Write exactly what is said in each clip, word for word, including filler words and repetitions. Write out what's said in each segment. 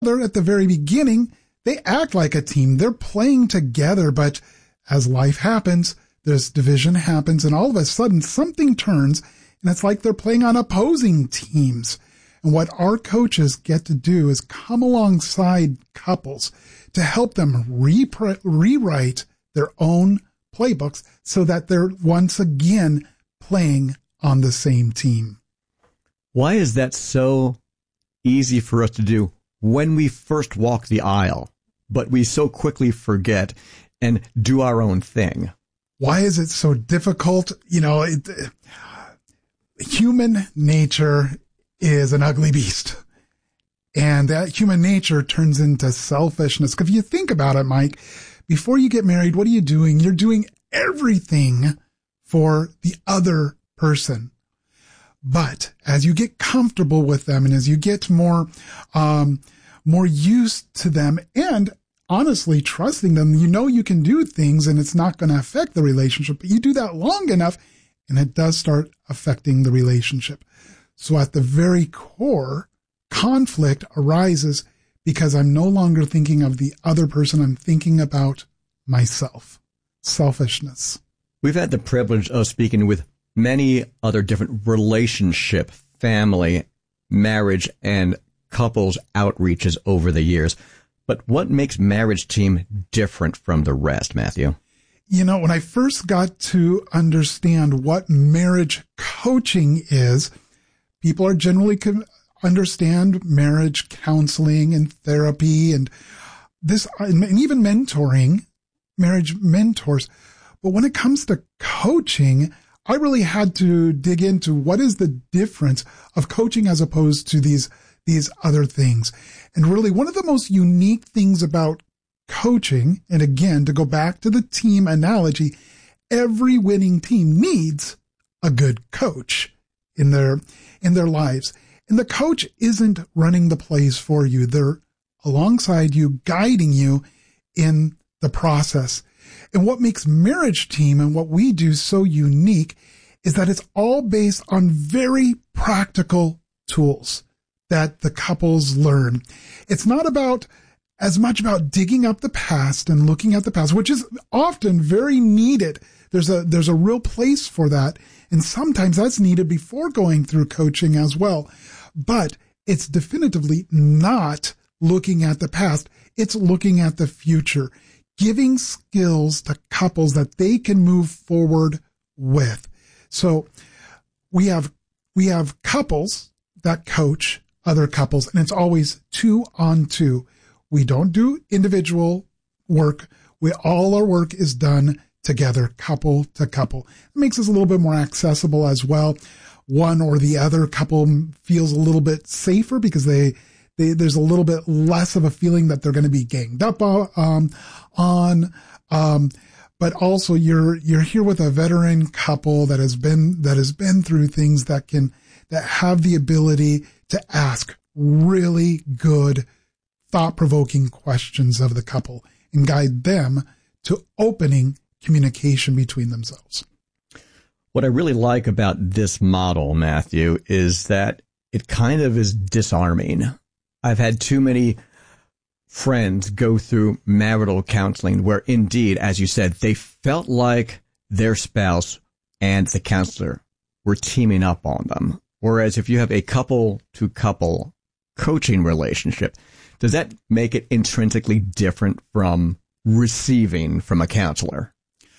They're at the very beginning, they act like a team. They're playing together, but as life happens, this division happens, and all of a sudden something turns, and it's like they're playing on opposing teams. And what our coaches get to do is come alongside couples to help them repre- rewrite their own playbooks so that they're once again playing on the same team. Why is that so easy for us to do when we first walk the aisle, but we so quickly forget and do our own thing? Why is it so difficult? You know, it, human nature is an ugly beast. And that human nature turns into selfishness. If you think about it, Mike, before you get married, what are you doing? You're doing everything for the other person. But as you get comfortable with them and as you get more, um, more used to them and honestly trusting them, you know you can do things and it's not going to affect the relationship. But you do that long enough and it does start affecting the relationship. So at the very core, conflict arises because I'm no longer thinking of the other person. I'm thinking about myself. Selfishness. We've had the privilege of speaking with many other different relationship, family, marriage, and couples outreaches over the years. But what makes Marriage Team different from the rest, Matthew? You know, when I first got to understand what marriage coaching is, people are generally con- understand marriage counseling and therapy and this, and even mentoring, marriage mentors. But when it comes to coaching, I really had to dig into what is the difference of coaching as opposed to these, these other things. And really one of the most unique things about coaching, and again, to go back to the team analogy, every winning team needs a good coach in their, in their lives. And the coach isn't running the plays for you. They're alongside you, guiding you in the process. And what makes Marriage Team and what we do so unique is that it's all based on very practical tools that the couples learn. It's not about as much about digging up the past and looking at the past, which is often very needed. There's a, there's a real place for that. And sometimes that's needed before going through coaching as well. But it's definitively not looking at the past. It's looking at the future, giving skills to couples that they can move forward with. So we have, we have couples that coach other couples, and it's always two on two. We don't do individual work. We, all our work is done together, couple to couple. It makes us a little bit more accessible as well. One or the other couple feels a little bit safer because they, they there's a little bit less of a feeling that they're going to be ganged up um, on. Um, but also you're you're here with a veteran couple that has been that has been through things that can that have the ability to ask really good, thought-provoking questions of the couple and guide them to opening communication between themselves. What I really like about this model, Matthew, is that it kind of is disarming. I've had too many friends go through marital counseling where, indeed, as you said, they felt like their spouse and the counselor were teaming up on them. Whereas if you have a couple-to-couple coaching relationship, does that make it intrinsically different from receiving from a counselor?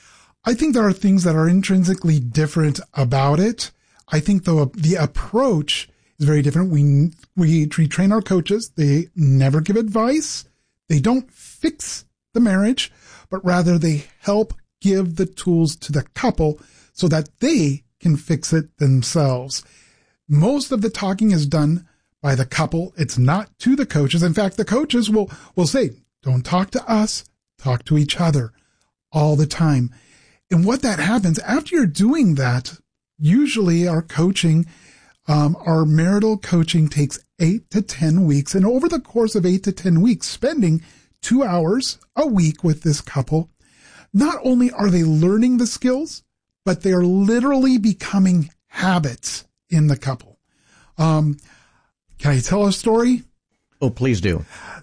I think there are things that are intrinsically different about it. I think the the approach is very different. We we train our coaches. They never give advice. They don't fix the marriage, but rather they help give the tools to the couple so that they can fix it themselves. Most of the talking is done by the couple. It's not to the coaches. In fact, the coaches will will say, "Don't talk to us. Talk to each other," all the time. And what that happens after you're doing that, usually our coaching, um, our marital coaching takes eight to ten weeks. And over the course of eight to ten weeks, spending two hours a week with this couple, not only are they learning the skills, but they are literally becoming habits in the couple. Um, can I tell a story? Oh, please do.